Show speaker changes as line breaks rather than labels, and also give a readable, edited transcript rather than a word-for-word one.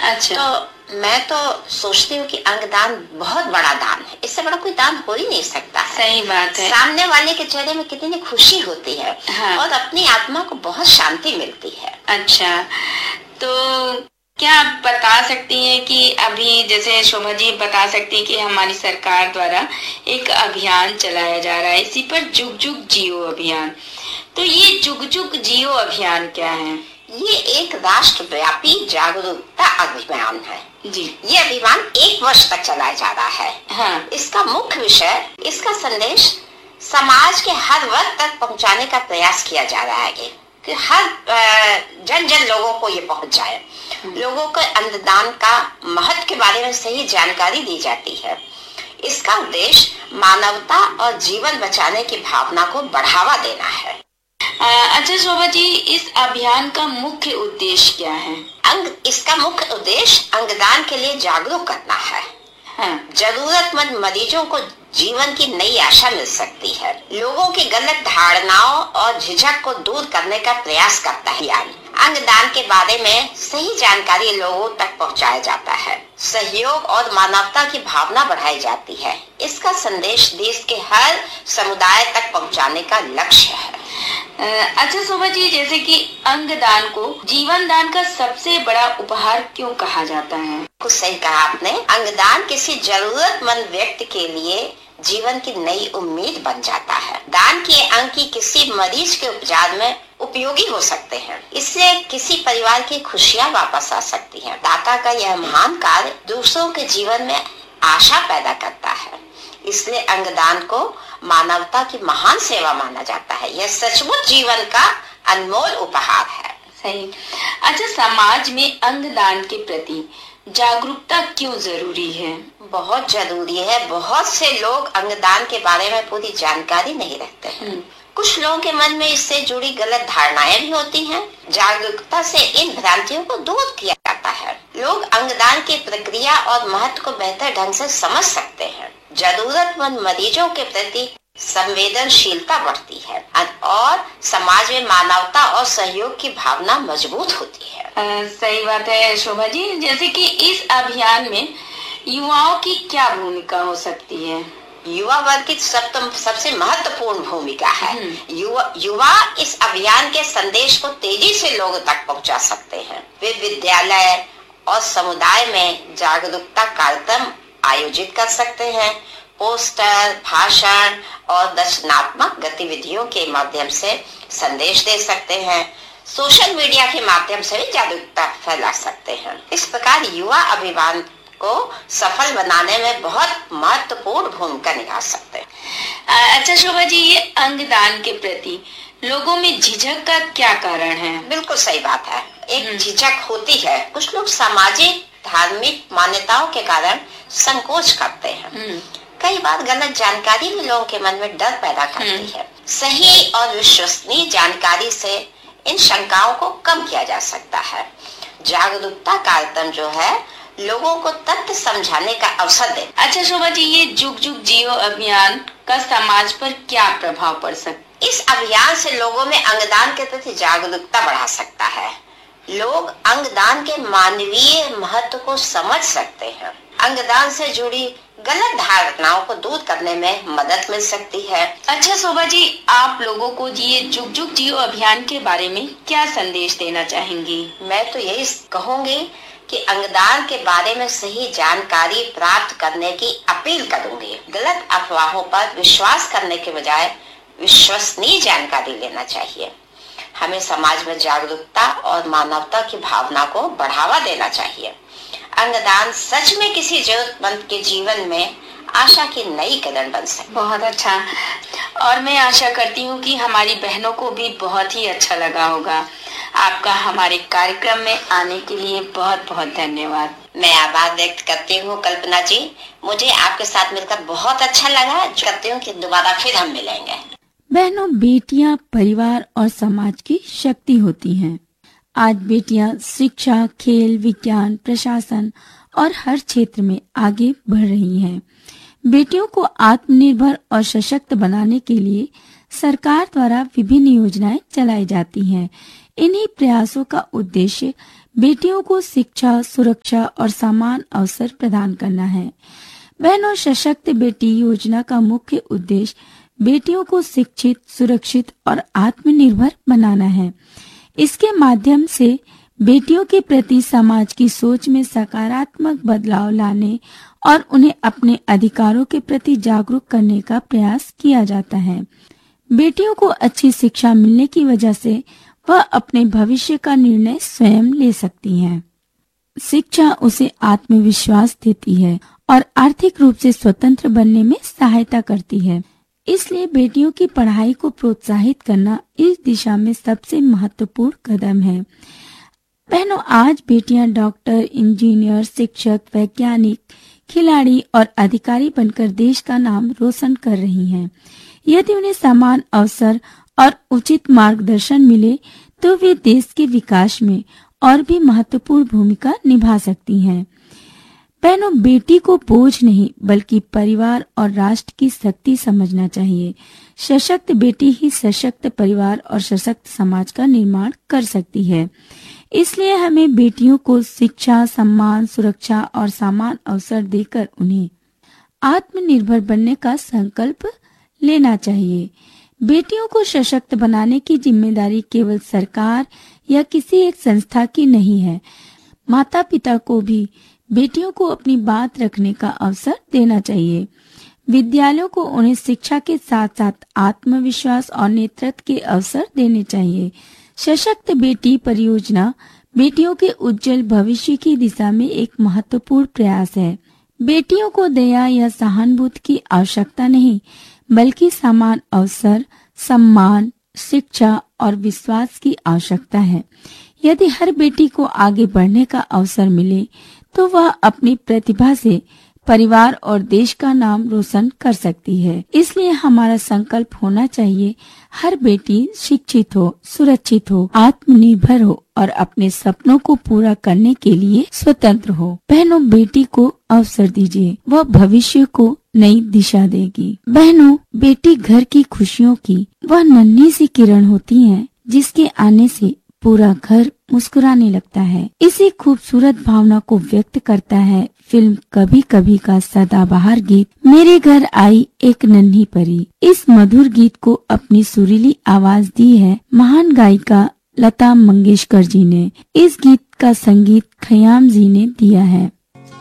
अच्छा।
तो मैं तो सोचती हूँ कि अंगदान बहुत बड़ा दान है, इससे बड़ा कोई दान हो ही नहीं सकता है।
सही बात है।
सामने वाले के चेहरे में कितनी खुशी होती है। हाँ। और अपनी आत्मा को बहुत शांति मिलती है।
अच्छा, तो क्या आप बता सकती हैं कि अभी जैसे शोभा जी बता सकती हैं कि हमारी सरकार द्वारा एक अभियान चलाया जा रहा है, इसी पर जुग जुग जियो अभियान। तो ये जुग जुग जियो अभियान क्या है?
ये एक राष्ट्रव्यापी जागरूकता अभियान है जी। ये अभियान 1 वर्ष तक चलाया जा रहा है। हाँ। इसका मुख्य विषय, इसका संदेश समाज के हर वर्ग तक पहुंचाने का प्रयास किया जा रहा है कि हर जन जन लोगों को ये पहुंच जाए। लोगों को अंगदान का महत्व के बारे में सही जानकारी दी जाती है। इसका उद्देश्य मानवता और जीवन बचाने की भावना को बढ़ावा देना है।
अच्छा शोभा जी, इस अभियान का मुख्य उद्देश्य क्या है?
इसका मुख्य उद्देश्य अंगदान के लिए जागरूक करना है। हाँ। जरूरतमंद मरीजों को जीवन की नई आशा मिल सकती है। लोगों की गलत धारणाओं और झिझक को दूर करने का प्रयास करता है। अंगदान के बारे में सही जानकारी लोगों तक पहुंचाया जाता है। सहयोग और मानवता की भावना बढ़ाई जाती है। इसका संदेश देश के हर समुदाय तक पहुंचाने का लक्ष्य है।
अच्छा शोभा जी, जैसे कि अंगदान को जीवन दान का सबसे बड़ा उपहार क्यों कहा जाता है?
कुछ सही कहा आपने। अंगदान किसी जरूरतमंद व्यक्ति के लिए जीवन की नई उम्मीद बन जाता है। दान किए अंग की किसी मरीज के उपचार में उपयोगी हो सकते हैं। इससे किसी परिवार की खुशियां वापस आ सकती हैं। दाता का यह महान कार्य दूसरों के जीवन में आशा पैदा करता है। इसलिए अंगदान को मानवता की महान सेवा माना जाता है। यह सचमुच जीवन का अनमोल उपहार है।
सही। अच्छा, समाज में अंगदान के प्रति जागरूकता क्यों जरूरी है?
बहुत जरूरी है। बहुत से लोग अंगदान के बारे में पूरी जानकारी नहीं रखते हैं। कुछ लोगों के मन में इससे जुड़ी गलत धारणाएं भी होती हैं। जागरूकता से इन भ्रांतियों को दूर किया जाता है। लोग अंगदान की प्रक्रिया और महत्व को बेहतर ढंग से समझ सकते हैं। जरूरतमंद मरीजों के प्रति संवेदनशीलता बढ़ती है और समाज में मानवता और सहयोग की भावना मजबूत होती है।
सही बात है शोभा जी। जैसे कि इस अभियान में युवाओं की क्या भूमिका हो सकती है?
युवा वर्ग की सबसे महत्वपूर्ण भूमिका है। युवा इस अभियान के संदेश को तेजी से लोगों तक पहुंचा सकते हैं। वे विद्यालय और समुदाय में जागरूकता कार्यक्रम आयोजित कर सकते हैं। पोस्टर, भाषण और रचनात्मक गतिविधियों के माध्यम से संदेश दे सकते हैं। सोशल मीडिया के माध्यम से भी जागरूकता फैला सकते हैं। इस प्रकार युवा अभियान को सफल बनाने में बहुत महत्वपूर्ण भूमिका निभा सकते हैं।
अच्छा शोभा जी, ये अंगदान के प्रति लोगों में झिझक का क्या कारण है?
बिल्कुल सही बात है। एक झिझक होती है। कुछ लोग सामाजिक धार्मिक मान्यताओं के कारण संकोच करते हैं। कई बार गलत जानकारी भी लोगों के मन में डर पैदा करती है। सही और विश्वसनीय जानकारी से इन शंकाओं को कम किया जा सकता है। जागरूकता कार्यक्रम जो है लोगों को तथ्य समझाने का अवसर दे।
अच्छा शोभा जी, ये जुग जुग जियो अभियान का समाज पर क्या प्रभाव पड़ सकता है?
इस अभियान से लोगों में अंगदान के प्रति जागरूकता बढ़ा सकता है। लोग अंगदान के मानवीय महत्व को समझ सकते हैं। अंगदान से जुड़ी गलत धारणाओं को दूर करने में मदद मिल सकती है।
अच्छा शोभा जी, आप लोगों को ये जुग जुग जियो अभियान के बारे में क्या संदेश देना चाहेंगी?
मैं तो यही कहूंगी कि अंगदान के बारे में सही जानकारी प्राप्त करने की अपील करूंगी। गलत अफवाहों पर विश्वास करने के बजाय विश्वसनीय जानकारी लेना चाहिए। हमें समाज में जागरूकता और मानवता की भावना को बढ़ावा देना चाहिए। अंगदान सच में किसी जरूरतमंद के जीवन में आशा की नई किरण बन सके।
बहुत अच्छा। और मैं आशा करती हूँ कि हमारी बहनों को भी बहुत ही अच्छा लगा होगा। आपका हमारे कार्यक्रम में आने के लिए बहुत बहुत धन्यवाद।
मैं आभार व्यक्त करती हूँ कल्पना जी। मुझे आपके साथ मिलकर बहुत अच्छा लगा। करती हूँ कि दोबारा फिर हम मिलेंगे।
बहनों, बेटियां परिवार और समाज की शक्ति होती हैं। आज बेटियां शिक्षा, खेल, विज्ञान, प्रशासन और हर क्षेत्र में आगे बढ़ रही हैं। बेटियों को आत्मनिर्भर और सशक्त बनाने के लिए सरकार द्वारा विभिन्न योजनाएं चलाई जाती हैं। इन्हीं प्रयासों का उद्देश्य बेटियों को शिक्षा, सुरक्षा और समान अवसर प्रदान करना है। बहनों, सशक्त बेटी योजना का मुख्य उद्देश्य बेटियों को शिक्षित, सुरक्षित और आत्मनिर्भर बनाना है। इसके माध्यम से बेटियों के प्रति समाज की सोच में सकारात्मक बदलाव लाने और उन्हें अपने अधिकारों के प्रति जागरूक करने का प्रयास किया जाता है। बेटियों को अच्छी शिक्षा मिलने की वजह से वह अपने भविष्य का निर्णय स्वयं ले सकती हैं। शिक्षा उसे आत्मविश्वास देती है और आर्थिक रूप से स्वतंत्र बनने में सहायता करती है। इसलिए बेटियों की पढ़ाई को प्रोत्साहित करना इस दिशा में सबसे महत्वपूर्ण कदम है। बहनों, आज बेटियां डॉक्टर, इंजीनियर, शिक्षक, वैज्ञानिक, खिलाड़ी और अधिकारी बनकर देश का नाम रोशन कर रही हैं। यदि उन्हें समान अवसर और उचित मार्गदर्शन मिले तो वे देश के विकास में और भी महत्वपूर्ण भूमिका निभा सकती हैं। बहनों, बेटी को बोझ नहीं बल्कि परिवार और राष्ट्र की शक्ति समझना चाहिए। सशक्त बेटी ही सशक्त परिवार और सशक्त समाज का निर्माण कर सकती है। इसलिए हमें बेटियों को शिक्षा, सम्मान, सुरक्षा और समान अवसर देकर उन्हें आत्मनिर्भर बनने का संकल्प लेना चाहिए। बेटियों को सशक्त बनाने की जिम्मेदारी केवल सरकार या किसी एक संस्था की नहीं है। माता पिता को भी बेटियों को अपनी बात रखने का अवसर देना चाहिए। विद्यालयों को उन्हें शिक्षा के साथ साथ आत्मविश्वास और नेतृत्व के अवसर देने चाहिए। सशक्त बेटी परियोजना बेटियों के उज्जवल भविष्य की दिशा में एक महत्वपूर्ण प्रयास है। बेटियों को दया या सहानुभूति की आवश्यकता नहीं, बल्कि समान अवसर, सम्मान, शिक्षा और विश्वास की आवश्यकता है। यदि हर बेटी को आगे बढ़ने का अवसर मिले तो वह अपनी प्रतिभा से परिवार और देश का नाम रोशन कर सकती है। इसलिए हमारा संकल्प होना चाहिए, हर बेटी शिक्षित हो, सुरक्षित हो, आत्मनिर्भर हो और अपने सपनों को पूरा करने के लिए स्वतंत्र हो। बहनों, बेटी को अवसर दीजिए, वह भविष्य को नई दिशा देगी। बहनों, बेटी घर की खुशियों की वह नन्ही सी किरण होती है जिसके आने से पूरा घर मुस्कुराने लगता है। इसी खूबसूरत भावना को व्यक्त करता है फिल्म कभी कभी का सदाबहार गीत मेरे घर आई एक नन्ही परी। इस मधुर गीत को अपनी सुरीली आवाज दी है महान गायिका लता मंगेशकर जी ने। इस गीत का संगीत खयाम जी ने दिया है।